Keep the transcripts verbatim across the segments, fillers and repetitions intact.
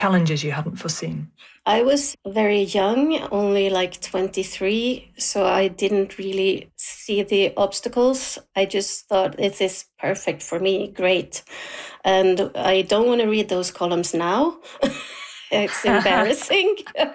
challenges you hadn't foreseen? I was very young, only like twenty-three, so I didn't really see the obstacles. I just thought, this is perfect for me, great. And I don't want to read those columns now. It's embarrassing.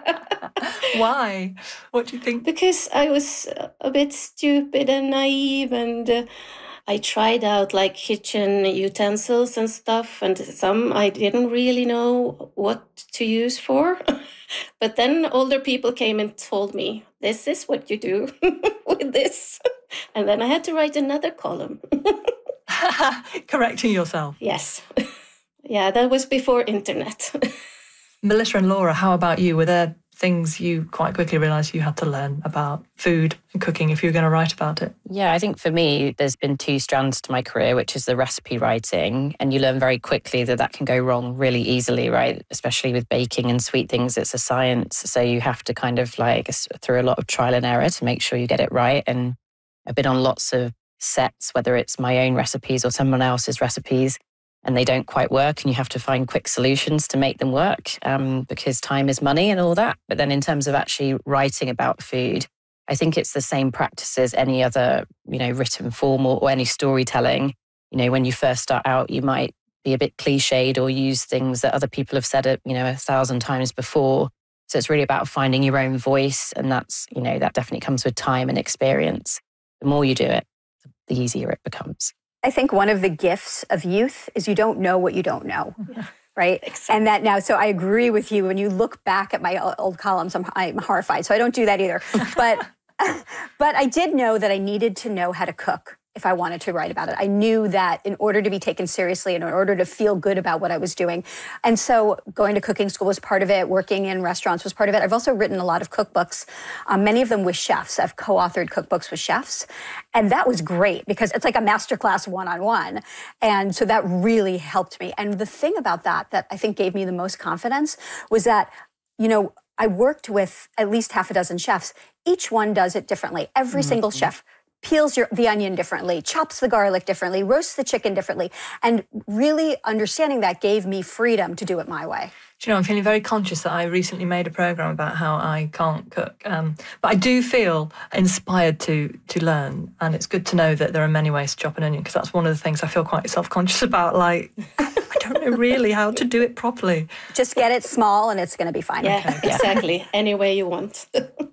Why? What do you think? Because I was a bit stupid and naive, and uh, I tried out like kitchen utensils and stuff, and some I didn't really know what to use for. But then older people came and told me, this is what you do with this. And then I had to write another column. Correcting yourself. Yes. Yeah, that was before internet. Melissa and Laura, how about you? Were there things you quite quickly realised you had to learn about food and cooking if you were going to write about it? Yeah, I think for me, there's been two strands to my career, which is the recipe writing. And you learn very quickly that that can go wrong really easily, right? Especially with baking and sweet things, it's a science. So you have to kind of like through a lot of trial and error to make sure you get it right. And I've been on lots of sets, whether it's my own recipes or someone else's recipes, and they don't quite work, and you have to find quick solutions to make them work um, because time is money and all that. But then in terms of actually writing about food, I think it's the same practice as any other, you know, written form or, or any storytelling. You know, when you first start out, you might be a bit cliched or use things that other people have said, you know, a thousand times before. So it's really about finding your own voice. And that's, you know, that definitely comes with time and experience. The more you do it, the easier it becomes. I think one of the gifts of youth is you don't know what you don't know, yeah. Right? Exactly. And that now, so I agree with you. When you look back at my old columns, I'm, I'm horrified. So I don't do that either. But, but I did know that I needed to know how to cook if I wanted to write about it. I knew that in order to be taken seriously and in order to feel good about what I was doing. And so going to cooking school was part of it. Working in restaurants was part of it. I've also written a lot of cookbooks, um, many of them with chefs. I've co-authored cookbooks with chefs. And that was great because it's like a masterclass one-on-one. And so that really helped me. And the thing about that, that I think gave me the most confidence was that, you know, I worked with at least half a dozen chefs. Each one does it differently. Every mm-hmm. single chef peels your, the onion differently, chops the garlic differently, roasts the chicken differently. And really understanding that gave me freedom to do it my way. Do you know, I'm feeling very conscious that I recently made a programme about how I can't cook. Um, but I do feel inspired to to learn. And it's good to know that there are many ways to chop an onion, because that's one of the things I feel quite self-conscious about. Like, I don't know really how to do it properly. Just get it small and it's going to be fine. Yeah, okay. Exactly. Any way you want.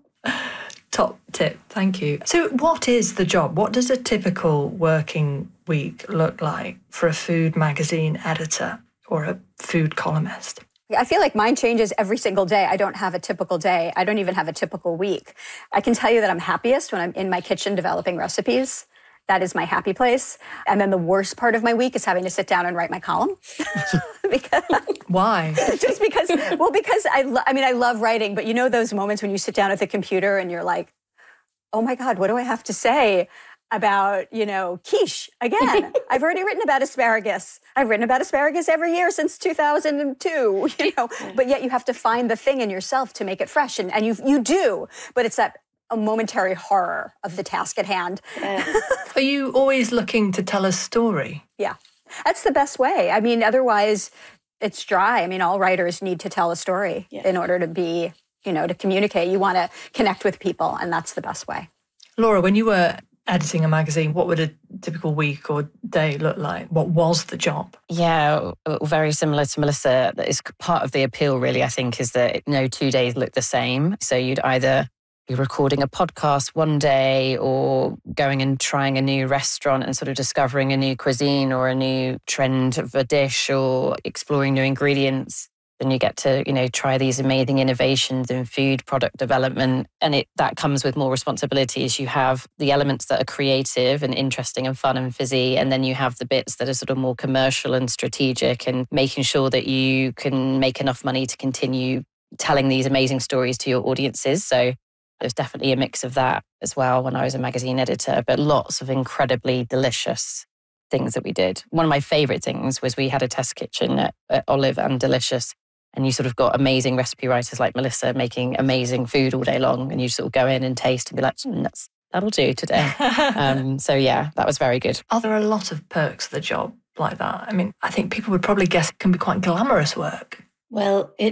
Top tip, thank you. So what is the job? What does a typical working week look like for a food magazine editor or a food columnist? I feel like mine changes every single day. I don't have a typical day. I don't even have a typical week. I can tell you that I'm happiest when I'm in my kitchen developing recipes. That is my happy place. And then the worst part of my week is having to sit down and write my column. because, Why? Just because, well, because I, lo- I mean, I love writing, but you know those moments when you sit down at the computer and you're like, oh my God, what do I have to say about, you know, quiche again? I've already written about asparagus. I've written about asparagus every year since two thousand two, you know, but yet you have to find the thing in yourself to make it fresh. And, and you you do, but it's that a momentary horror of the task at hand. Yeah. Are you always looking to tell a story? Yeah, that's the best way. I mean, otherwise it's dry. I mean, all writers need to tell a story yeah. in order to be, you know, to communicate. You want to connect with people, and that's the best way. Laura, when you were editing a magazine, what would a typical week or day look like? What was the job? Yeah, very similar to Melissa. That is part of the appeal, really, I think, is that no two days look the same. So you'd either be recording a podcast one day or going and trying a new restaurant and sort of discovering a new cuisine or a new trend of a dish or exploring new ingredients. Then you get to, you know, try these amazing innovations in food product development. And it that comes with more responsibility as you have the elements that are creative and interesting and fun and fizzy. And then you have the bits that are sort of more commercial and strategic and making sure that you can make enough money to continue telling these amazing stories to your audiences. So there's definitely a mix of that as well when I was a magazine editor, but lots of incredibly delicious things that we did. One of my favorite things was we had a test kitchen at, at Olive and Delicious, and you sort of got amazing recipe writers like Melissa making amazing food all day long, and you sort of go in and taste and be like, mm, that's, that'll do today. um, so yeah, that was very good. Are there a lot of perks of the job like that? I mean, I think people would probably guess it can be quite glamorous work. Well, it